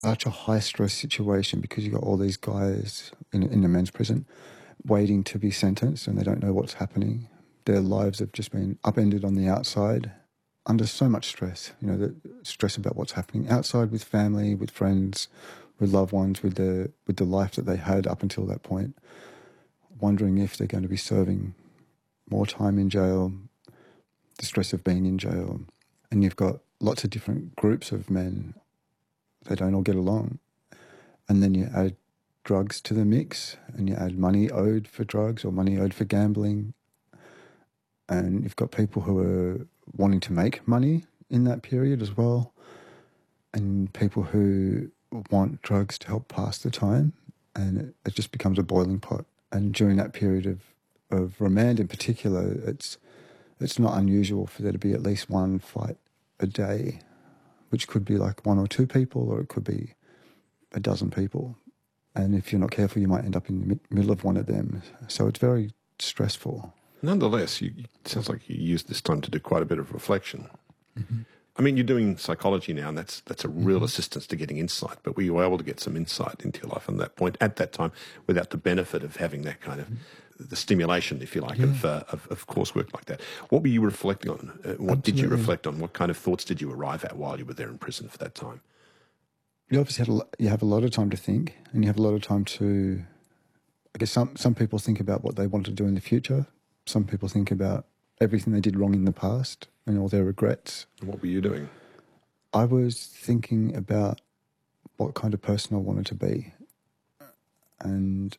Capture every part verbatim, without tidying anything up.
such a high stress situation because you've got all these guys in, in the men's prison waiting to be sentenced and they don't know what's happening. Their lives have just been upended on the outside under so much stress, you know, the stress about what's happening outside with family, with friends, with loved ones, with the with the life that they had up until that point, wondering if they're going to be serving more time in jail, the stress of being in jail. And you've got lots of different groups of men. They don't all get along. And then you add drugs to the mix and you add money owed for drugs or money owed for gambling. And you've got people who are wanting to make money in that period as well, and people who want drugs to help pass the time, and it, it just becomes a boiling pot. And during that period of, of remand in particular, it's it's not unusual for there to be at least one fight a day, which could be like one or two people, or it could be a dozen people. And if you're not careful, you might end up in the mid- middle of one of them. So it's very stressful. Nonetheless, you, it sounds like you used this time to do quite a bit of reflection. Mm-hmm. I mean, you're doing psychology now, and that's that's a real Mm-hmm. assistance to getting insight. But were you able to get some insight into your life on that point at that time without the benefit of having that kind of the stimulation, if you like, Yeah. of, uh, of of coursework like that? What were you reflecting on? Uh, what did you Absolutely. reflect on? What kind of thoughts did you arrive at while you were there in prison for that time? You obviously had a, lo- you have a lot of time to think, and you have a lot of time to, I guess some, some people think about what they want to do in the future. Some people think about everything they did wrong in the past and all their regrets. And what were you doing? I was thinking about what kind of person I wanted to be. And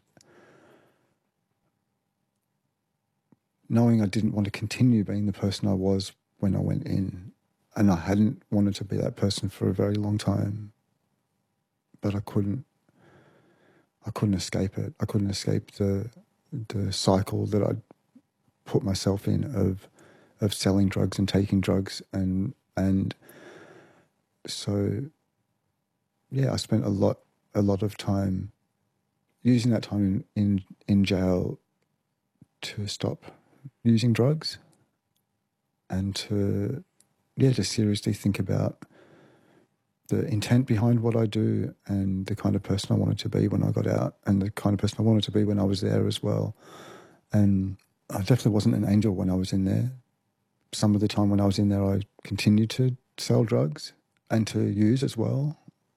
knowing I didn't want to continue being the person I was when I went in. And I hadn't wanted to be that person for a very long time. But I couldn't I couldn't escape it. I couldn't escape the the cycle that I'd put myself in of of selling drugs and taking drugs, and and so yeah, I spent a lot a lot of time using that time in, in, in jail to stop using drugs and to yeah, to seriously think about the intent behind what I do and the kind of person I wanted to be when I got out and the kind of person I wanted to be when I was there as well. And I definitely wasn't an angel when I was in there. Some of the time when I was in there, I continued to sell drugs and to use as well.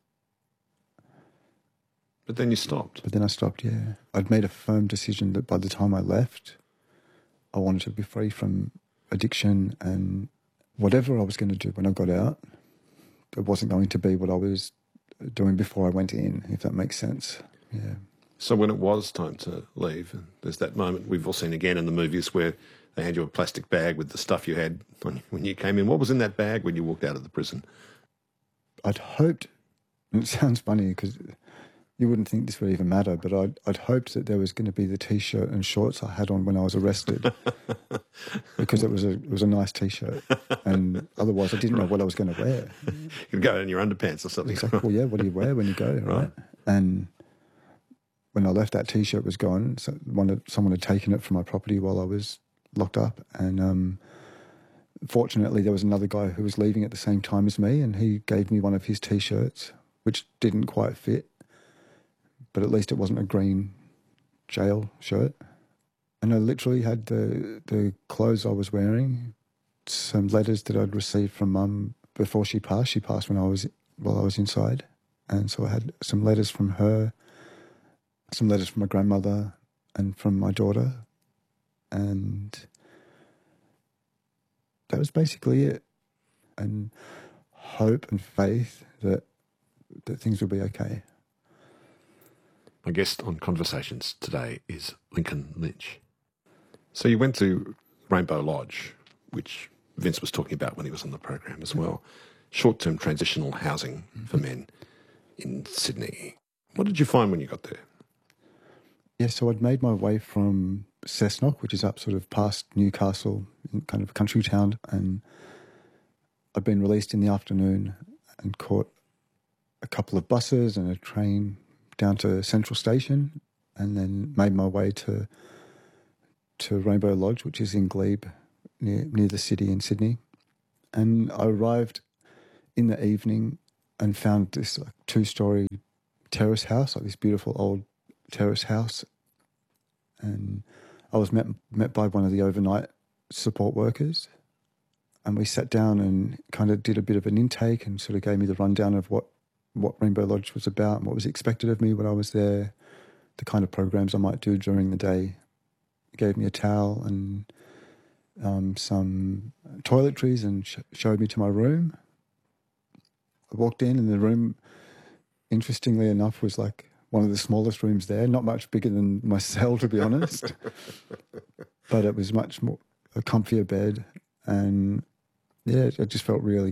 But then you stopped. But then I stopped, yeah. I'd made a firm decision that by the time I left, I wanted to be free from addiction, and whatever I was going to do when I got out, it wasn't going to be what I was doing before I went in, if that makes sense. Yeah. So when it was time to leave, and there's that moment we've all seen again in the movies where they hand you a plastic bag with the stuff you had when, when you came in. What was in that bag when you walked out of the prison? I'd hoped, and it sounds funny because you wouldn't think this would even matter, but I'd, I'd hoped that there was going to be the T-shirt and shorts I had on when I was arrested because it was a it was a nice T-shirt, and otherwise I didn't know what I was going to wear. You could go in your underpants or something. Exactly. Well, yeah, what do you wear when you go, right? Right. And when I left, that T-shirt was gone. So one of, someone had taken it from my property while I was locked up, and um, fortunately there was another guy who was leaving at the same time as me, and he gave me one of his T-shirts, which didn't quite fit, but at least it wasn't a green jail shirt. And I literally had the the clothes I was wearing, some letters that I'd received from Mum before she passed. She passed when I was while I was inside, and so I had some letters from her, some letters from my grandmother, and from my daughter, and that was basically it. And hope and faith that that things will be okay. My guest on Conversations today is Lincoln Lynch. So you went to Rainbow Lodge, which Vince was talking about when he was on the program as well. Short-term transitional housing for men in Sydney. What did you find when you got there? Yeah, so I'd made my way from Cessnock, which is up sort of past Newcastle, in kind of a country town, and I'd been released in the afternoon and caught a couple of buses and a train down to Central Station, and then made my way to to Rainbow Lodge, which is in Glebe, near near the city in Sydney. And I arrived in the evening, and found this like, two-story terrace house, like this beautiful old terrace house. And I was met met by one of the overnight support workers, and we sat down and kind of did a bit of an intake and sort of gave me the rundown of what, what Rainbow Lodge was about and what was expected of me when I was there, the kind of programs I might do during the day. Gave me a towel and um, some toiletries and sh- showed me to my room. I walked in and the room, interestingly enough, was like one of the smallest rooms there, not much bigger than my cell, to be honest. But it was much more a comfier bed. And yeah, it just felt really,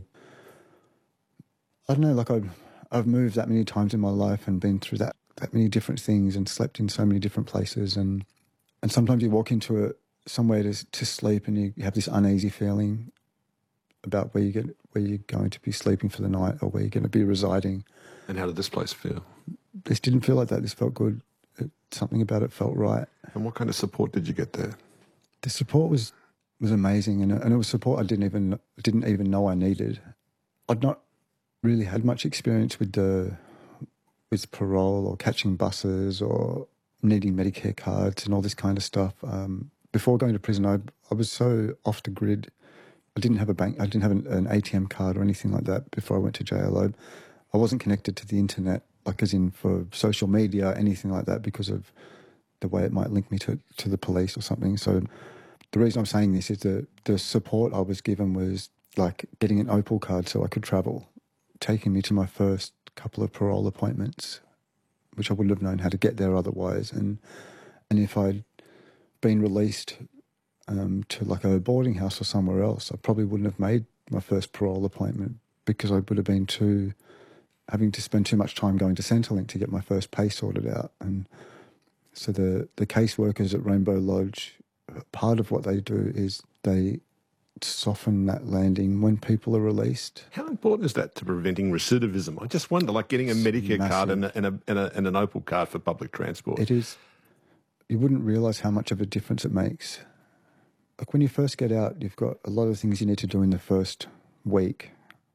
I don't know, like I've, I've moved that many times in my life and been through that, that many different things and slept in so many different places. And, and sometimes you walk into a, somewhere to, to sleep and you have this uneasy feeling about where you get where you're going to be sleeping for the night or where you're going to be residing. And how did this place feel? This didn't feel like that. This felt good. It, something about it felt right. And what kind of support did you get there? The support was was amazing, and and it was support I didn't even didn't even know I needed. I'd not really had much experience with the with parole or catching buses or needing Medicare cards and all this kind of stuff. Um, before going to prison, I I was so off the grid. I didn't have a bank. I didn't have an, an A T M card or anything like that before I went to jail. I, I wasn't connected to the internet, like as in for social media, anything like that, because of the way it might link me to, to the police or something. So the reason I'm saying this is that the support I was given was like getting an Opal card so I could travel, taking me to my first couple of parole appointments, which I wouldn't have known how to get there otherwise. And and if I'd been released um, to like a boarding house or somewhere else, I probably wouldn't have made my first parole appointment because I would have been too, having to spend too much time going to Centrelink to get my first pay sorted out. And so the, the caseworkers at Rainbow Lodge, part of what they do is they soften that landing when people are released. How important is that to preventing recidivism? I just wonder, like getting a Medicare massive. card and a, and, a, and, a, and an Opal card for public transport. It is. You wouldn't realise how much of a difference it makes. Like when you first get out, you've got a lot of things you need to do in the first week.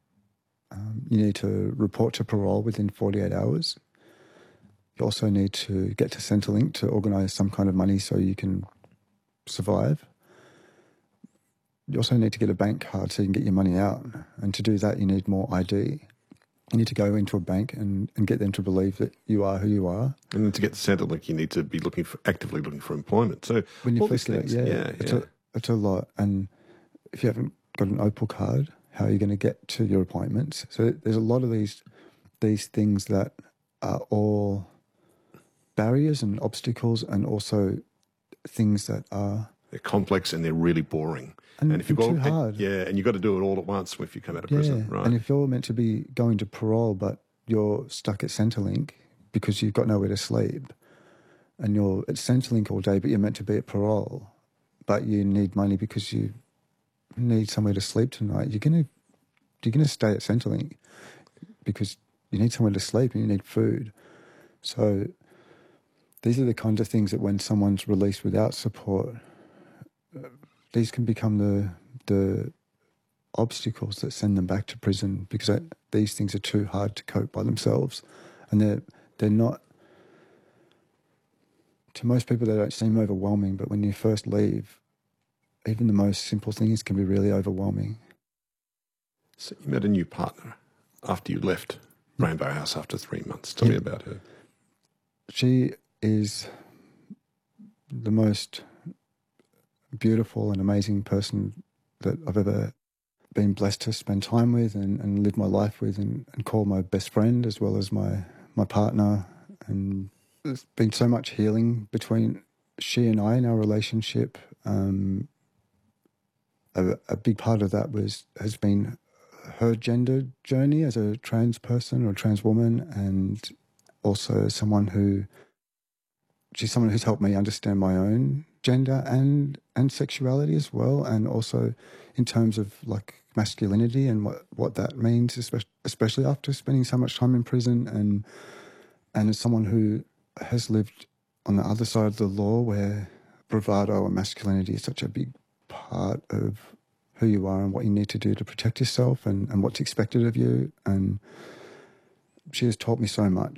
Um, you need to report to parole within forty-eight hours. You also need to get to Centrelink to organise some kind of money so you can survive. You also need to get a bank card so you can get your money out. And to do that, you need more I D. You need to go into a bank and, and get them to believe that you are who you are. And then to get to Centrelink, you need to be looking for actively looking for employment. So when you all first these get out, things, yeah, yeah, it's, yeah. A, it's a lot. And if you haven't got an Opal card, how are you going to get to your appointments? So there's a lot of these these things that are all barriers and obstacles, and also things that are They're complex and they're really boring. and, And if you've and got too hard. yeah, and you've got to do it all at once if you come out of Yeah, prison, right? and if you're meant to be going to parole, but you're stuck at Centrelink because you've got nowhere to sleep, and you're at Centrelink all day, but you're meant to be at parole, but you need money because you need somewhere to sleep tonight, you're gonna you're gonna stay at Centrelink because you need somewhere to sleep and you need food. So these are the kinds of things that when someone's released without support, uh, these can become the the obstacles that send them back to prison, because that, these things are too hard to cope by themselves, and they're they're not. To most people, they don't seem overwhelming, but when you first leave, even the most simple things can be really overwhelming. So you met a new partner after you left Rainbow House after three months. Tell Yeah. me about her. She is the most beautiful and amazing person that I've ever been blessed to spend time with and, and live my life with, and, and call my best friend as well as my, my partner. And there's been so much healing between she and I in our relationship. Um, a, a big part of that was has been her gender journey as a trans person or a trans woman, and also someone who she's someone who's helped me understand my own gender and and sexuality as well, and also in terms of like masculinity and what, what that means, especially, especially after spending so much time in prison, and and as someone who has lived on the other side of the law where bravado and masculinity is such a big part of who you are and what you need to do to protect yourself and, and what's expected of you. And she has taught me so much.